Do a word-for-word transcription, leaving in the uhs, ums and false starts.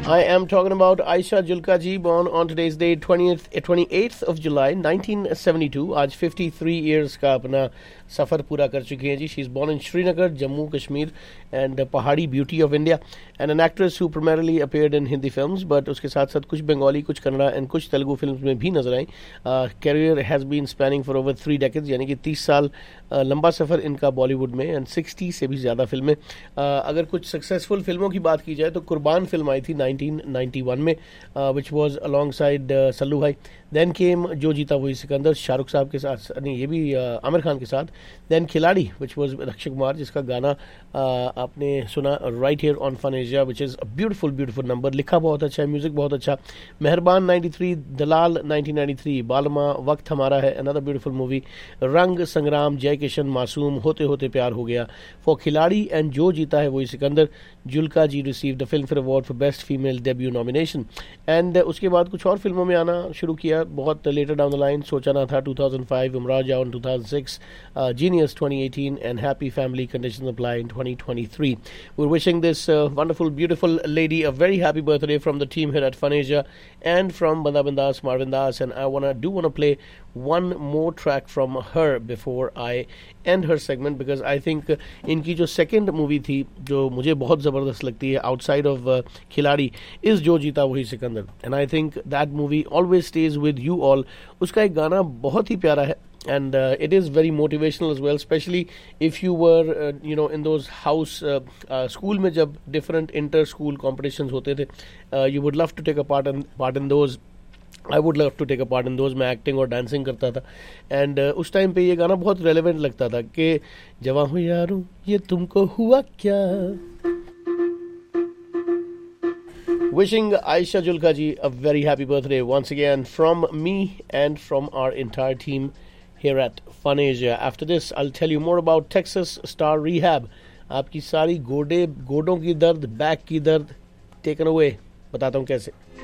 I am talking about Aisha Julkaji, born on today's date, twentieth, twenty-eighth of July, nineteen seventy-two. आज fifty-three years का अपना सफ़र पूरा कर चुकी हैं जी. She is born in Srinagar, Jammu Kashmir, and uh, Pahadi beauty of India, and an actress who primarily appeared in Hindi films, but उसके साथ साथ कुछ बंगाली, कुछ कन्नड़ा and कुछ तेलुगु films में भी नजर आई. uh, career has been spanning for over three decades, यानी कि तीस साल uh, लंबा सफ़र इनका बॉलीवुड में, and sixty से भी ज़्यादा फिल्में. uh, अगर कुछ सक्सेसफुल फिल्मों की बात की जाए तो कुर्बान फिल्म आई थी nineteen ninety-one में, uh, which was alongside uh, Sallu भाई. Then came जो जीता वही सिकंदर, शाहरुख साहब के साथ, नहीं ये भी uh, आमिर खान के साथ. Then खिलाड़ी, which was अक्षय कुमार, जिसका गाना uh, आपने सुना right here on Fun Asia, which is a beautiful beautiful number. लिखा बहुत अच्छा है, म्यूजिक बहुत अच्छा. मेहरबान ninety-three, दलाल nineteen ninety-three, बालमा, वक्त हमारा है, another beautiful movie. रंग, संग्राम, जय किशन, मासूम, होते होते प्यार हो गया. For खिलाड़ी and जो जीता है वही सिकंदर, जुल्का जी received the Filmfare Award for Best Female Debut Nomination. And uh, उसके बाद कुछ और फिल्मों में आना शुरू किया बहुत later down the line. सोचा ना था two thousand five, उमराव जाओ in two thousand six, uh, Genius twenty eighteen, and Happy Family Conditions Apply in twenty twenty-three. We're wishing this uh, wonderful, beautiful lady a very happy birthday from the team here at Fun Asia and from Banda Bindas, Marvin Das. And I wanna do wanna play one more track from her before I end her segment, because I think uh, इनकी जो second movie थी जो मुझे बहुत ज़बरदस्त लगती है outside of uh, खिलाड़ी is जो जीता वही Sikandar. And I think that movie always stays with you all. उसका एक गाना बहुत ही प्यारा है, and uh, it is very motivational as well, especially if you were uh, you know in those house uh, uh, school में जब different inter school competitions होते थे, uh, you would love to take a part in part in those. I would love to take a part in those. मैं acting और dancing करता था, and uh, उस time पे ये गाना बहुत रेलेवेंट लगता था कि जवां हूँ यारूं ये तुमको हुआ क्या. Wishing Aisha Julkaji a very happy birthday once again from me and from our entire team here at Fun Asia. After this, I'll tell you more about Texas Star Rehab. आपकी सारी गोडे गोडों की दर्द, बैक की दर्द taken away. बताता हूँ कैसे.